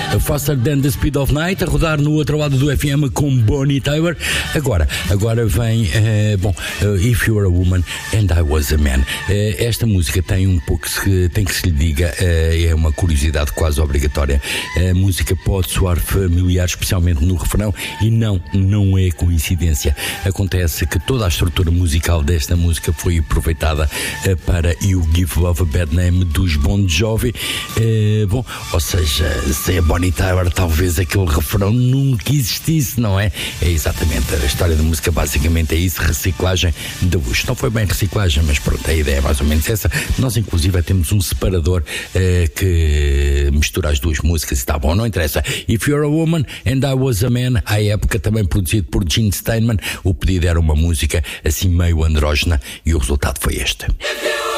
Faster Than the Speed of Night, a rodar no outro lado do FM com Bonnie Tyler. Agora vem, If You Were a Woman and I Was a Man. Esta música tem um pouco, tem que se lhe diga, é uma curiosidade quase obrigatória. A música pode soar familiar, especialmente no refrão, e não é coincidência. Acontece que toda a estrutura musical desta música foi aproveitada para You Give Love a Bad Name dos Bon Jovi. Ou seja, sem a Bonnie Tyler talvez aquele refrão nunca existisse, não é? É exatamente, a história da música basicamente é isso, reciclagem de luz. Não foi bem reciclagem, mas pronto, a ideia é mais ou menos essa. Nós inclusive temos um separador que mistura as duas músicas e está bom, não interessa. If You're a Woman and I Was a Man, à época também produzido por Gene Steinman. O pedido era uma música assim meio andrógena e o resultado foi este.